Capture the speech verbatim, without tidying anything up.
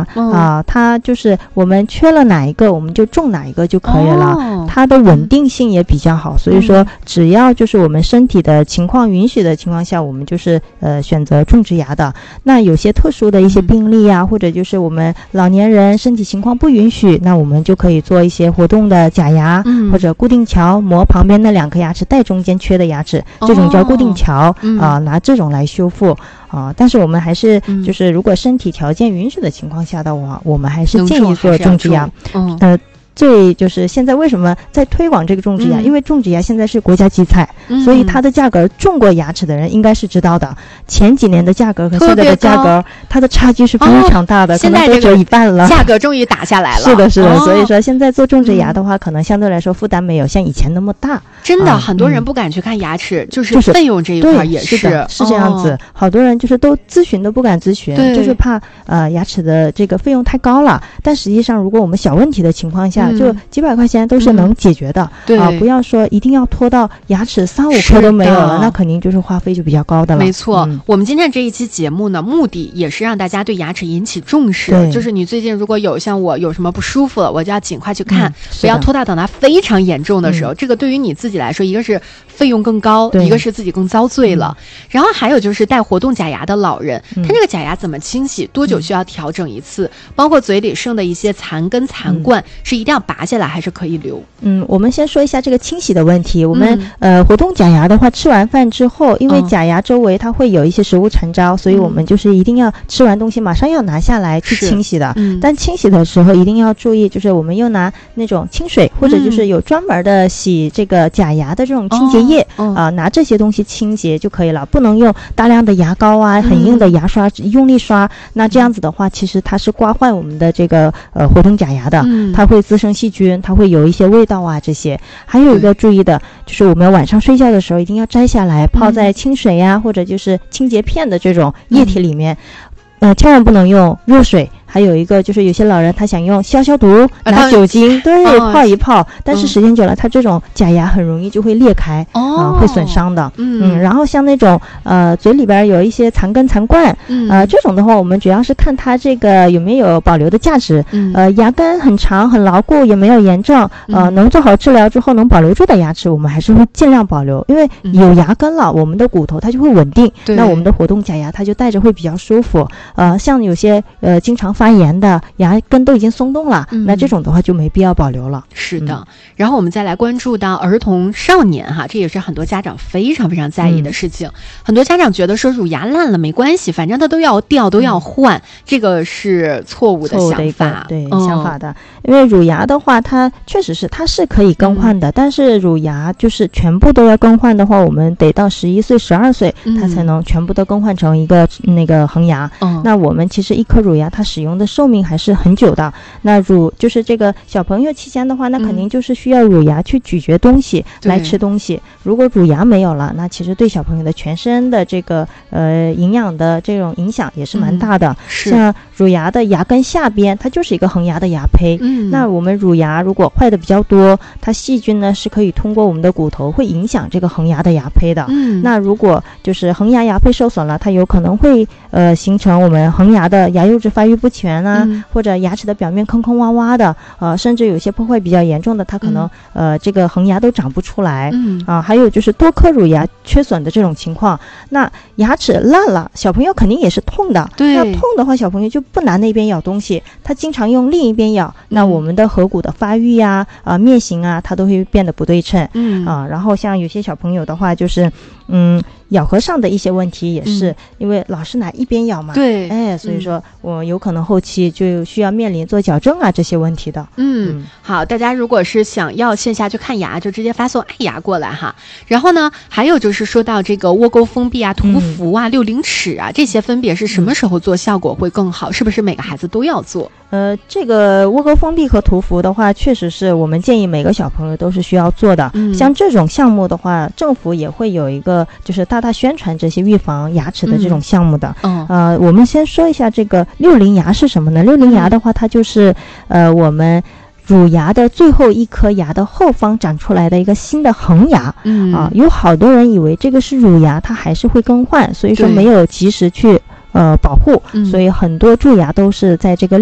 啊、嗯呃、它就是我们缺了哪一个我们就种哪一个就可以了、哦、它的稳定性也比较好，所以说只要就是我们身体的情况允许的情况下，我们就是呃选择种植牙的。那有些特殊的一些病例啊、嗯、或者就是我们老年人身体情况不允许，那我们就可以做一些活动的假牙、嗯、或者固定桥，磨旁边那两颗牙齿带中间缺的牙齿、哦、这种叫固定桥啊、嗯呃，拿这种来修复啊、呃。但是我们还是就是如果身体条件允许的情况下的话、嗯、我们还是建议做种植牙。嗯呃最就是现在为什么在推广这个种植牙、嗯、因为种植牙现在是国家基菜、嗯、所以它的价格种过牙齿的人应该是知道的，前几年的价格和现在的价格它的差距是非常大的、哦、可能都折一半了， 价格终于打下来了。 是的是的、哦、所以说现在做种植牙的话、嗯、可能相对来说负担没有像以前那么大。 真的、 啊、 很多人不敢去看牙齿、嗯、就是费用这一块也是、 就是的是这样子、哦、好多人就是都咨询都不敢咨询，就是怕呃牙齿的这个费用太高了，但实际上如果我们小问题的情况下、嗯、就几百块钱都是能解决的、嗯、对啊，不要说一定要拖到牙齿三五颗都没有了，那肯定就是花费就比较高的了。 没错、嗯、我们今天这一期节目呢，目的也是让大家对牙齿引起重视，就是你最近如果有像我有什么不舒服了，我就要尽快去看、嗯、不要拖大等它非常严重的时候、嗯、这个对于你自己来说，一个是费用更高，一个是自己更遭罪了、嗯、然后还有就是戴活动假牙的老人、嗯、他这个假牙怎么清洗，多久需要调整一次、嗯、包括嘴里剩的一些残根残冠、嗯、是一定要拔下来还是可以留？ 嗯，我们先说一下这个清洗的问题。我们、嗯、呃活动假牙的话，吃完饭之后，因为假牙周围它会有一些食物残渣、嗯、所以我们就是一定要吃完东西马上要拿下来去清洗的、嗯、但清洗的时候一定要注意，就是我们用拿那种清水、嗯、或者就是有专门的洗这个假牙的这种清洁液啊、哦呃，拿这些东西清洁就可以了，不能用大量的牙膏啊、很硬的牙刷、嗯、用力刷，那这样子的话其实它是刮坏我们的这个呃活动假牙的、嗯、它会滋生细菌，它会有一些味道啊这些。还有一个注意的就是我们晚上睡觉的时候一定要摘下来泡在清水呀、啊嗯、或者就是清洁片的这种液体里面、嗯、呃，千万不能用热水。还有一个就是有些老人他想用消消毒、啊、拿酒精对、哦、泡一泡，但是时间久了、嗯、他这种假牙很容易就会裂开、哦呃、会损伤的。 嗯, 嗯然后像那种呃嘴里边有一些残根残冠、嗯、呃这种的话我们主要是看它这个有没有保留的价值、嗯、呃牙根很长很牢固也没有炎症，呃能做好治疗之后能保留住的牙齿我们还是会尽量保留，因为有牙根了、嗯、我们的骨头它就会稳定，那我们的活动假牙它就戴着会比较舒服。呃像有些呃经常发炎的牙根都已经松动了、嗯、那这种的话就没必要保留了。 是的、嗯、然后我们再来关注到儿童少年哈，这也是很多家长非常非常在意的事情、嗯、很多家长觉得说乳牙烂了没关系，反正它都要掉都要换、嗯、这个是错误的想法。 对、嗯、想法的，因为乳牙的话它确实是它是可以更换的、嗯、但是乳牙就是全部都要更换的话我们得到十一岁十二岁它才能全部都更换成一个那个恒牙、嗯、那我们其实一颗乳牙它使用的寿命还是很久的，那乳就是这个小朋友期间的话那肯定就是需要乳牙去咀嚼东西、嗯、来吃东西，如果乳牙没有了那其实对小朋友的全身的这个呃营养的这种影响也是蛮大的、嗯、像乳牙的牙根下边它就是一个恒牙的牙胚、嗯、那我们乳牙如果坏的比较多，它细菌呢是可以通过我们的骨头会影响这个恒牙的牙胚的、嗯、那如果就是恒牙牙胚受损了，它有可能会呃形成我们恒牙的牙釉质发育不全啊、嗯、或者牙齿的表面坑坑洼洼的，呃，甚至有些破坏比较严重的，它可能、嗯、呃这个恒牙都长不出来。嗯啊，还有就是多颗乳牙缺损的这种情况，那牙齿烂了，小朋友肯定也是痛的。对，那痛的话，小朋友就不拿那边咬东西，他经常用另一边咬，嗯、那我们的颌骨的发育呀、啊、呃、面型啊，它都会变得不对称。嗯啊，然后像有些小朋友的话，就是嗯。咬合上的一些问题也是、嗯、因为老是拿一边咬嘛，对，哎，所以说我有可能后期就需要面临做矫正啊这些问题的。 嗯，嗯好，大家如果是想要线下去看牙，就直接发送爱牙过来哈。然后呢，还有就是说到这个窝沟封闭啊、涂氟啊、嗯、六龄齿啊，这些分别是什么时候做效果会更好？是不是每个孩子都要做？ 呃，这个窝沟封闭和涂氟的话，确实是我们建议每个小朋友都是需要做的。嗯，像这种项目的话，政府也会有一个就是大大宣传这些预防牙齿的这种项目的。嗯，呃，我们先说一下这个六龄牙是什么呢？六龄牙的话，它就是呃我们乳牙的最后一颗牙的后方长出来的一个新的恒牙。嗯啊，有好多人以为这个是乳牙，它还是会更换，所以说没有及时去呃保护，所以很多蛀牙都是在这个